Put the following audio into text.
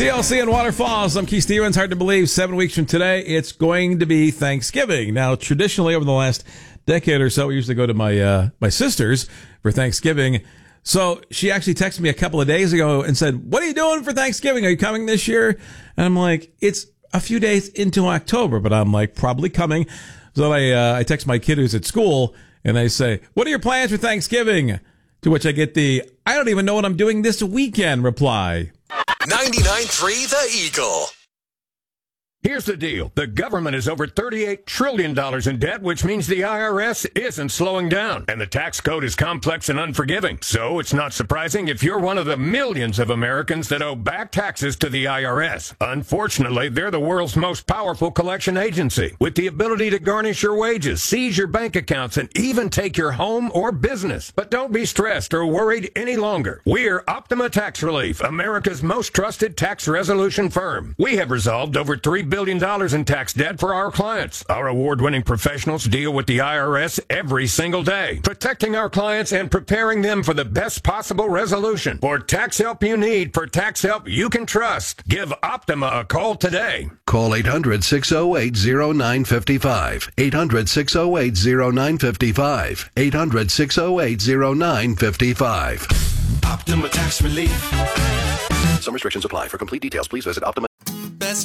TLC and Waterfalls. I'm Keith Stevens. Hard to believe 7 weeks from today, it's going to be Thanksgiving. Now, traditionally, over the last decade or so, we usually go to my sister's for Thanksgiving. So she actually texted me a couple of days ago and said, "What are you doing for Thanksgiving? Are you coming this year?" And I'm like, "It's a few days into October," but I'm like, "Probably coming." So I text my kid who's at school and I say, "What are your plans for Thanksgiving?" To which I get the, "I don't even know what I'm doing this weekend" reply. 99.3 The Eagle. Here's the deal. The government is over $38 trillion in debt, which means the IRS isn't slowing down. And the tax code is complex and unforgiving. So it's not surprising if you're one of the millions of Americans that owe back taxes to the IRS. Unfortunately, they're the world's most powerful collection agency, with the ability to garnish your wages, seize your bank accounts, and even take your home or business. But don't be stressed or worried any longer. We're Optima Tax Relief, America's most trusted tax resolution firm. We have resolved over $3 billion in tax debt for our clients. Our award-winning professionals deal with the IRS every single day, protecting our clients and preparing them for the best possible resolution. For tax help you need, for tax help you can trust, give Optima a call today. Call 800-608-0955. 800-608-0955. 800-608-0955. Optima Tax Relief. Some restrictions apply. For complete details, please visit Optima.